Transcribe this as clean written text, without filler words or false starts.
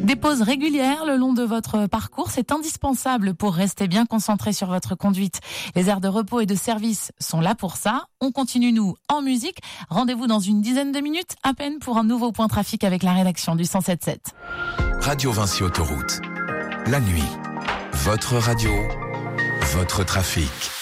Des pauses régulières le long de votre parcours, c'est indispensable pour rester bien concentré sur votre conduite. Les aires de repos et de service sont là pour ça. On continue, nous, en musique. Rendez-vous dans une dizaine de minutes, à peine, pour un nouveau point trafic avec la rédaction du 107.7. Radio Vinci Autoroute. La nuit, votre radio, votre trafic.